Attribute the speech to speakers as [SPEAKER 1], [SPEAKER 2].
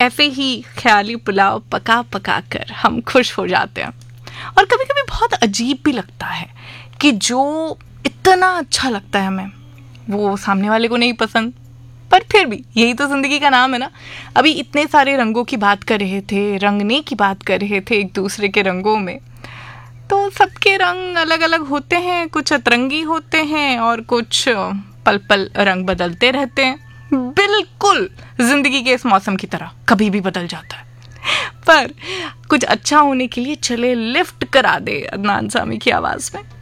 [SPEAKER 1] ऐसे ही ख्याली पुलाव पका पका कर हम खुश हो जाते हैं। और कभी कभी बहुत अजीब भी लगता है कि जो इतना अच्छा लगता है हमें वो सामने वाले को नहीं पसंद, पर फिर भी यही तो ज़िंदगी का नाम है ना। अभी इतने सारे रंगों की बात कर रहे थे, रंगने की बात कर रहे थे एक दूसरे के रंगों में, तो सबके रंग अलग अलग होते हैं, कुछ अतरंगी होते हैं और कुछ पल पल रंग बदलते रहते हैं, बिल्कुल ज़िंदगी के इस मौसम की तरह कभी भी बदल जाता है। पर कुछ अच्छा होने के लिए चले लिफ्ट करा दे अदनान सामी की आवाज़ में।